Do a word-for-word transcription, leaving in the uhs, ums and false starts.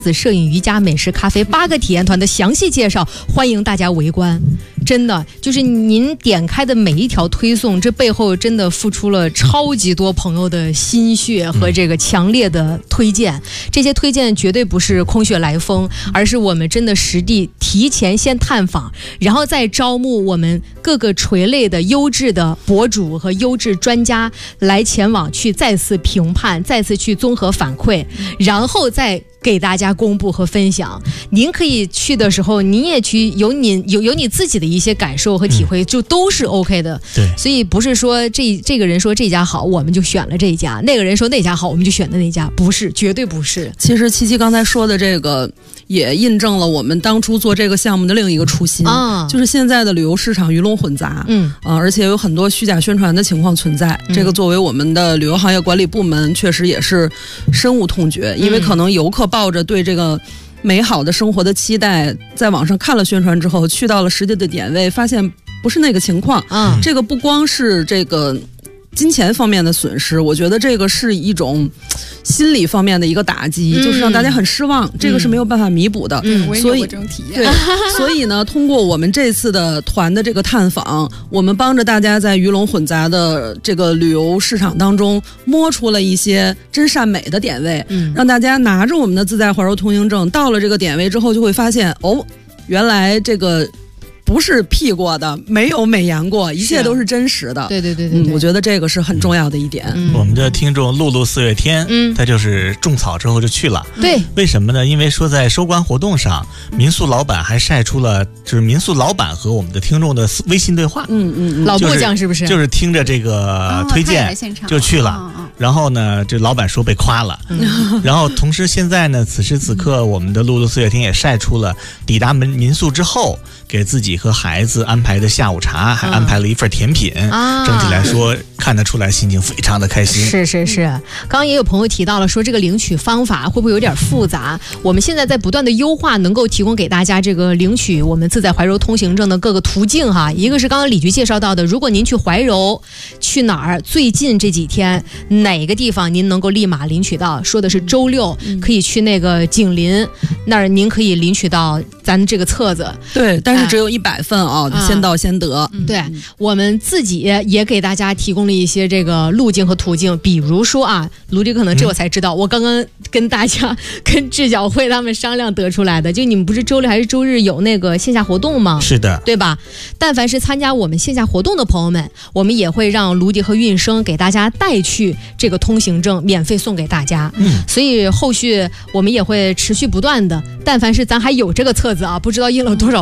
子摄影、瑜伽、美食、咖啡八个体验团的详细介绍，欢迎大家围观。真的就是您点开的每一条推送，这背后真的付出了超级多朋友的心血和这个强烈的推荐。这些推荐绝对不是空穴来风，而是我们真的实地提前先探访，然后再招募我们各个垂类的优质的博主和优质专家来前往去再次评判，再次去综合反馈，然后再给大家公布和分享。您可以去的时候，您也去有你有有你自己的一些感受和体会，嗯、就都是 OK 的。 对， 所以不是说这这个人说这家好，我们就选了这一家；那个人说那家好，我们就选的那家，不是，绝对不是。 其实七七刚才说的这个，也印证了我们当初做这个项目的另一个初心，啊、就是现在的旅游市场鱼龙混杂，嗯，啊，而且有很多虚假宣传的情况存在。嗯、这个作为我们的旅游行业管理部门，确实也是深恶痛绝，因为可能游客抱着对这个美好的生活的期待，在网上看了宣传之后，去到了实际的点位，发现不是那个情况。嗯，这个不光是这个金钱方面的损失，我觉得这个是一种心理方面的一个打击，嗯、就是让大家很失望，嗯、这个是没有办法弥补的。 嗯，我也有过这种体验。 对，所以呢，通过我们这次的团的这个探访，我们帮着大家在鱼龙混杂的这个旅游市场当中摸出了一些真善美的点位，嗯，让大家拿着我们的自在环游通行证，到了这个点位之后，就会发现哦，原来这个不是 P 过的，没有美颜过，一切都是真实的。 对对对 对, 对、嗯，我觉得这个是很重要的一点。 嗯、我们的听众露露四月天，嗯，他就是种草之后就去了。 对， 为什么呢？因为说在收官活动上，民宿老板还晒出了就是民宿老板和我们的听众的微信对话。 嗯嗯， 老部将是不是？ 就是听着这个推荐就去了。哦然后呢，这老板说被夸了，嗯、然后同时现在呢，此时此刻，我们的露露四月天也晒出了抵达民民宿之后，给自己和孩子安排的下午茶，还安排了一份甜品。啊、整体来说，看得出来心情非常的开心。 是是是，刚刚也有朋友提到了，说这个领取方法会不会有点复杂？我们现在在不断的优化，能够提供给大家这个领取我们自在怀柔通行证的各个途径哈。一个是刚刚李局介绍到的，如果您去怀柔，去哪儿最近这几天哪个地方您能够立马领取到？说的是周六、嗯、可以去那个景林那儿，您可以领取到咱这个册子。 对，但是只有一百份啊，哎、先到先得。 嗯、对，我们自己也给大家提供了一些这个路径和途径，比如说啊，卢迪可能这我才知道，嗯、我刚刚跟大家跟智角会他们商量得出来的，就你们不是周六还是周日有那个线下活动吗？ 是的， 对吧？但凡是参加我们线下活动的朋友们，我们也会让卢迪和运生给大家带去这个通行证，免费送给大家。嗯，所以后续我们也会持续不断的，但凡是咱还有这个册子啊，不知道印了多少